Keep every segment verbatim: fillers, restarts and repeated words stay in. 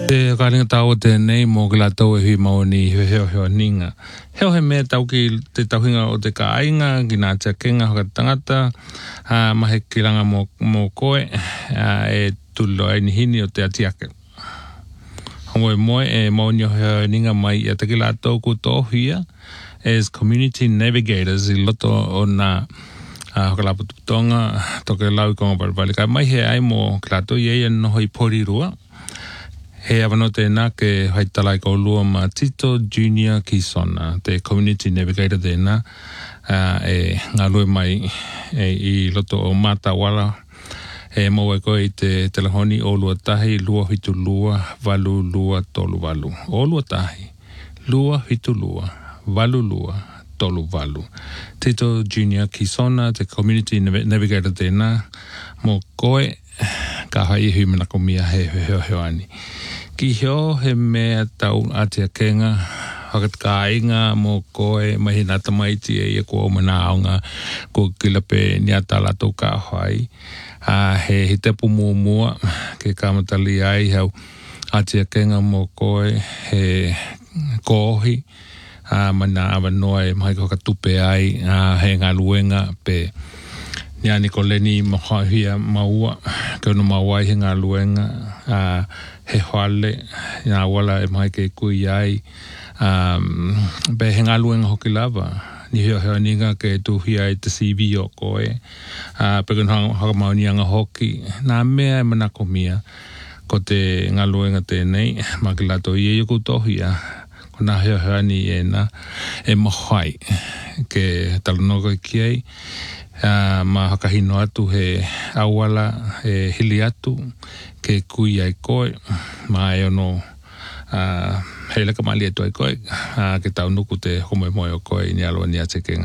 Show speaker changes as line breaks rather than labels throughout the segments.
Te kāringa tau te nei mō kila tau e hui maoni he heo heo ninga. Heo he mea tau ki te tauhinga o te kāinga, ki nā tia kenga hoka tangata, uh, mahe ki ranga mō, mō koe, uh, e tulo ai ni hini o te atiake. Hongo e moe e maoni o heo ninga mai i a te kila tau ku tōhia as community navigators i loto o nā uh, hoka lapu tutonga, toke lau i konga parapali. Ka mai he ai mō kila tau i eia noho i porirua. He awano tēnā ke haitala i kaulua ma Tito Junior Kisona, te community navigator tēnā, uh, e ngā lue mai e, i loto o Matawala, e maua koe i te telehoni o lua tahi, lua hitu lua, valu lua, tolu valu. O lua tahi, lua hitu lua, valu lua, tolu valu. Tito Junior Kisona, te community navigator tēnā, mo koe, ka hai hui mana komia he heo heo ani. Ki heo he mea tau atia kenga, hakat ka inga mo koe mahi nata maiti e ia kua o mana aonga ko kilape ni atala tau ka hai. Uh, he he tepu mua mua ke kamatali ai hau atia kenga mo koe he kohi. Uh, mana awa noa e mahi koka tupe ai uh, he ngā luenga pe Nia niko leni mahahia maua, kau no mawai he ngā luenga, uh, he hoale, ngā wala e mai ke kui ai, um, be he ngā luenga hoki lava, ni heo heo ninga ke tuhi ai te C V o koe, uh, pe kano haka mauni anga hoki, nā mea e manako mia, ko te ngā luenga tēnei, makilato i e yoku tohia, ko nā heo heo ni e na, e mahai, ke talanoka ki ai, Uh, ma hakahino atu he awala he hili atu ke kui ai koe ma e ono uh, he leka mali atu ai koe uh, ke tau nuku te homo e moe o koe ni aloa ni atekenga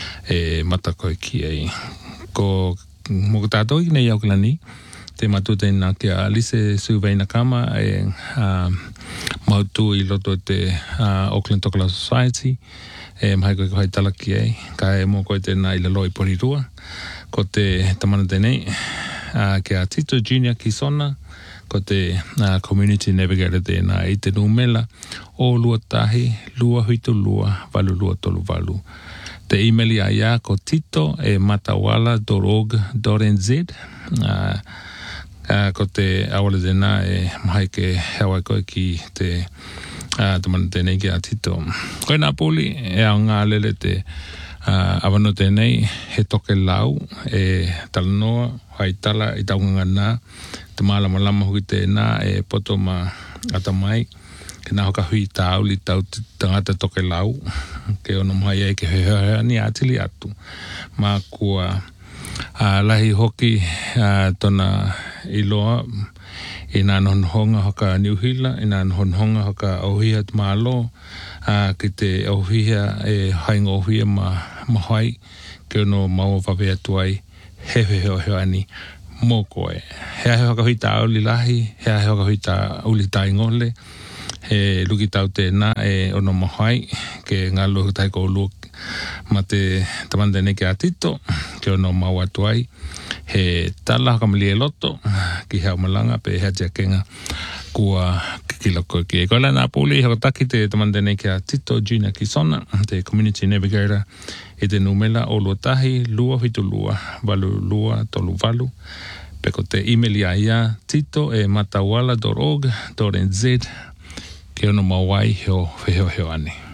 e mata koe ki ai ko moko tātou i nei au kilani te matu te nā ke a Lise Suveina Kama e uh, mautu i loto te uh, Auckland Tokala Society e mahi koe kohai talaki ai, ka e mō koe tēnā i lalo i porirua, ko te tamana tēnei, uh, ke a Tito Junior Kisona, ko te uh, community navigator tēnā i te numela, o lua tahi, lua huitu lua, valu lua tolu valu. Te emaili a ia ko tito e matawala dot org dot n z, uh, uh, ko te awala tēnā e mahi ke hewa koe ki te Uh, tamana tēnei ki a tito. Koe nā pūli e au ngā lele te uh, awano tēnei he toke lau e talanoa, hai tala i taunga nā, te mālama lama hui tēnā e poto ma atamai, ke nā hoka hui tāu li tau tangata toke lau, ke ono mai e ke hea ni atili atu. Mā kua uh, lahi hoki uh, tona iloa, i nā nonhonga hoka Niuhila, i nā nonhonga hoka Auhia te Mālo, uh, ki te Auhia e hainga Auhia ma mahai, ke ono maua whawe atu ai, he he heo heo ani, mō koe. Hea he hoka hui tā auli lahi, hea he hoka hui tā auli tā ingole, he luki tau tēnā e ono mahai, ke ngā luhu tai kou luki, ma te tamanda nei ke a tito, ke ono mau atu ai, he tala haka mali e loto, ki hea malanga, pe hea tia kenga, kua kikiloko ki e koela nā pūli, haka taki te tamanda nei ke a Tito Junior Kisona, te community navigator, e te numela o lua tahi, lua hitu lua, valu lua, tolu valu, pe ko te emaili a ia, tito e matawala dot org dot n z, ke ono mawai heo heo heo ane.